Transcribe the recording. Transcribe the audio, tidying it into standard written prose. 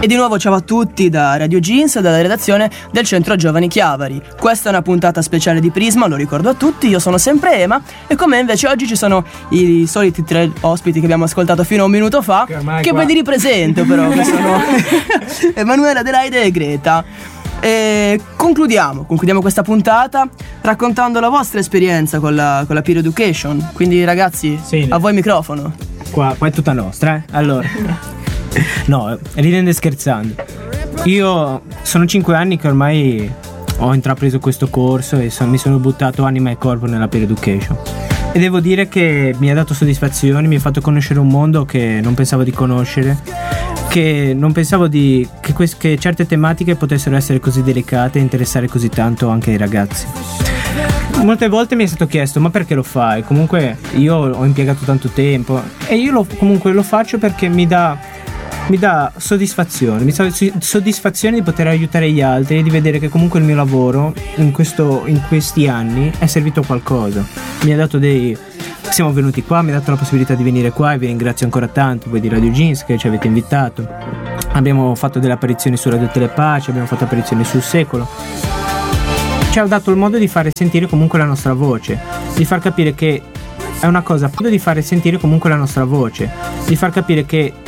E di nuovo ciao a tutti da Radio Jeans, dalla redazione del Centro Giovani Chiavari. Questa è una puntata speciale di Prisma, lo ricordo a tutti, io sono sempre Ema e con me invece oggi ci sono i soliti 3 ospiti che abbiamo ascoltato fino a un minuto fa, che poi li ripresento però, che sono Emanuele, Adelaide e Greta. E concludiamo questa puntata raccontando la vostra esperienza con la peer education. Quindi ragazzi, sì, a voi il microfono. Qua è tutta nostra, allora. No, ridendo e scherzando. Io sono 5 anni che ormai ho intrapreso questo corso e mi sono buttato anima e corpo nella peer education. E devo dire che mi ha dato soddisfazioni, mi ha fatto conoscere un mondo che non pensavo di conoscere, che non pensavo che certe tematiche potessero essere così delicate e interessare così tanto anche ai ragazzi. Molte volte mi è stato chiesto: ma perché lo fai? Comunque io ho impiegato tanto tempo e io comunque lo faccio perché mi dà soddisfazione, soddisfazione di poter aiutare gli altri e di vedere che comunque il mio lavoro in questi anni è servito a qualcosa. Siamo venuti qua, mi ha dato la possibilità di venire qua e vi ringrazio ancora tanto voi di Radio Jeans che ci avete invitato. Abbiamo fatto delle apparizioni su Radio Telepace, abbiamo fatto apparizioni sul Secolo. Ci ha dato il modo di fare sentire comunque la nostra voce, di far capire che è una cosa, di fare sentire comunque la nostra voce, di far capire che